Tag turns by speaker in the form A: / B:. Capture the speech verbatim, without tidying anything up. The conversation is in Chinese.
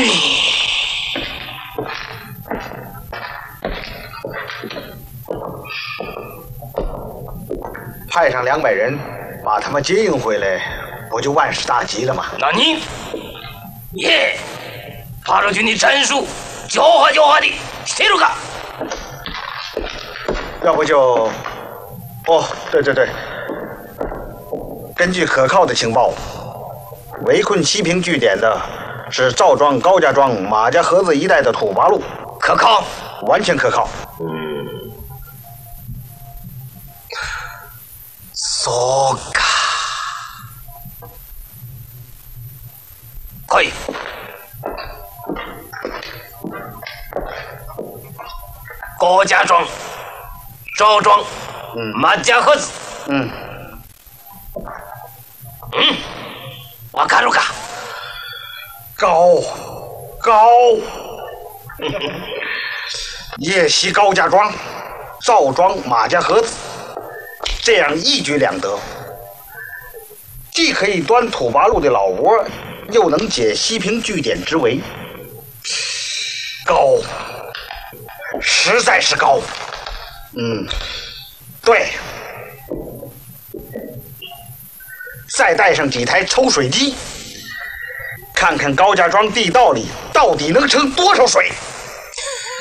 A: 派上两百人，把他们接应回来，不就万事大吉了吗？
B: 那你，耶，八路军的战术狡猾狡猾的，谁都干。
A: 要不就，哦，对对对，根据可靠的情报，围困西平据点的是赵庄、高家庄、马家河子一带的土八路，
B: 可靠，
A: 完全可靠。
B: 嗯。そうか。来い。高家庄、赵庄、
A: 嗯、
B: 马家河子。
A: 嗯。
B: 嗯。わかるか？
A: 高高。夜袭高家庄、赵庄、马家河子。这样一举两得，既可以端土八路的老窝，又能解西平据点之围。高，实在是高。嗯，对。再带上几台抽水机，看看高家庄地道里到底能盛多少水。